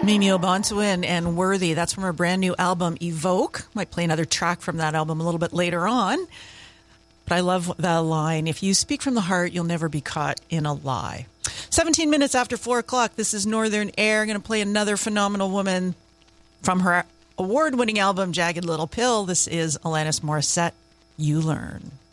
Mimi Obantuin and Worthy. That's from her brand new album, Evoke. Might play another track from that album a little bit later on. But I love the line, if you speak from the heart, you'll never be caught in a lie. 17 minutes after 4 o'clock, this is Northern Air. I'm going to play another phenomenal woman from her award-winning album, Jagged Little Pill. This is Alanis Morissette, You Learn.